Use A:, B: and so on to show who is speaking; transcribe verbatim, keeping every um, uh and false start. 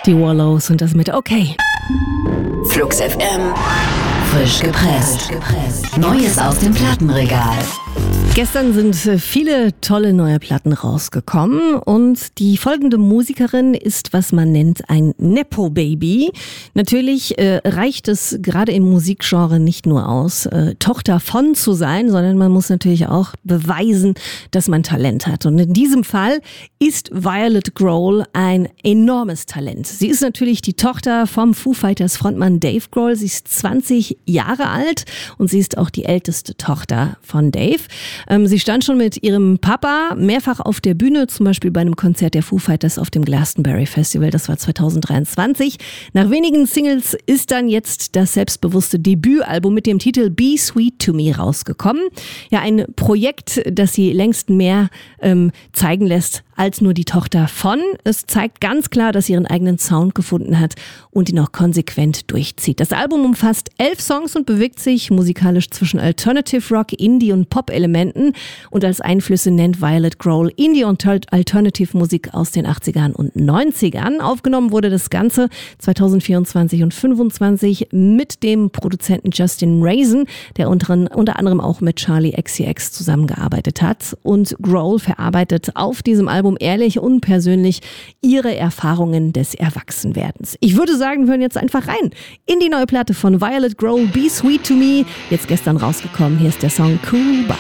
A: Die Wallows und das mit Okay.
B: Flux F M. Frisch gepresst. Neues aus dem Plattenregal.
A: Gestern sind viele tolle neue Platten rausgekommen und die folgende Musikerin ist, was man nennt, ein Nepo-Baby. Natürlich äh, reicht es gerade im Musikgenre nicht nur aus, äh, Tochter von zu sein, sondern man muss natürlich auch beweisen, dass man Talent hat. Und in diesem Fall ist Violet Grohl ein enormes Talent. Sie ist natürlich die Tochter vom Foo Fighters Frontmann Dave Grohl. Sie ist zwanzig Jahre alt und sie ist auch die älteste Tochter von Dave. Sie stand schon mit ihrem Papa mehrfach auf der Bühne, zum Beispiel bei einem Konzert der Foo Fighters auf dem Glastonbury Festival. Das war zwanzig dreiundzwanzig. Nach wenigen Singles ist dann jetzt das selbstbewusste Debütalbum mit dem Titel Be Sweet to Me rausgekommen. Ja, ein Projekt, das sie längst mehr ähm, zeigen lässt als nur die Tochter von. Es zeigt ganz klar, dass sie ihren eigenen Sound gefunden hat und ihn auch konsequent durchzieht. Das Album umfasst elf Songs und bewegt sich musikalisch zwischen Alternative Rock, Indie und Pop-Elementen. Und als Einflüsse nennt Violet Grohl Indie- und Alternative-Musik aus den achtzigern und neunzigern. Aufgenommen wurde das Ganze zwanzig vierundzwanzig und fünfundzwanzig mit dem Produzenten Justin Raisin, der unter, unter anderem auch mit Charli X C X zusammengearbeitet hat. Und Grohl verarbeitet auf diesem Album ehrlich und persönlich ihre Erfahrungen des Erwachsenwerdens. Ich würde sagen, wir hören jetzt einfach rein in die neue Platte von Violet Grohl, Be Sweet to Me. Jetzt gestern rausgekommen. Hier ist der Song Cool Bye.